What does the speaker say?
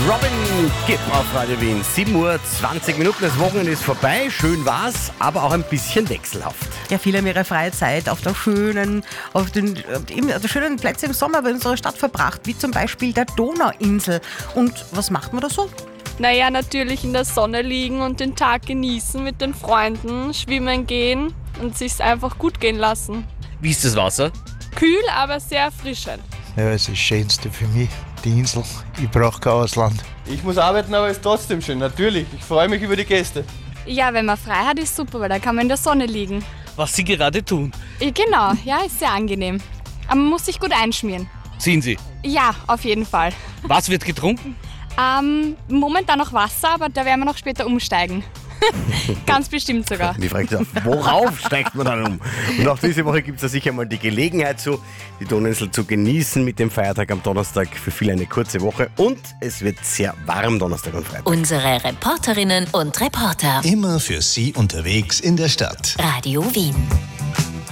Robin Gibb auf Radio Wien. 7:20 Uhr, das Wochenende ist vorbei. Schön war's, aber auch ein bisschen wechselhaft. Ja, viele haben ihre freie Zeit auf den schönen Plätzen im Sommer bei unserer Stadt verbracht, wie zum Beispiel der Donauinsel. Und was macht man da so? Naja, natürlich in der Sonne liegen und den Tag genießen mit den Freunden, schwimmen gehen und sich's einfach gut gehen lassen. Wie ist das Wasser? Kühl, aber sehr erfrischend. Ja, es ist das Schönste für mich, die Insel. Ich brauche kein Ausland. Ich muss arbeiten, aber es ist trotzdem schön, natürlich. Ich freue mich über die Gäste. Ja, wenn man frei hat, ist super, weil da kann man in der Sonne liegen. Was Sie gerade tun. Genau, ja, ist sehr angenehm. Aber man muss sich gut einschmieren. Sind Sie? Ja, auf jeden Fall. Was wird getrunken? Momentan noch Wasser, aber da werden wir noch später umsteigen. Ganz bestimmt sogar. Die Frage ist auch, worauf steigt man dann um? Und auch diese Woche gibt es da sicher mal die Gelegenheit, die Donauinsel zu genießen mit dem Feiertag am Donnerstag. Für viele eine kurze Woche und es wird sehr warm Donnerstag und Freitag. Unsere Reporterinnen und Reporter. Immer für Sie unterwegs in der Stadt. Radio Wien.